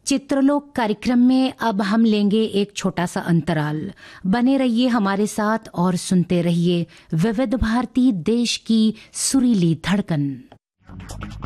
चित्रलोक कार्यक्रम में अब हम लेंगे एक छोटा सा अंतराल। बने रहिए हमारे साथ और सुनते रहिए विविध भारती, देश की सुरीली धड़कन।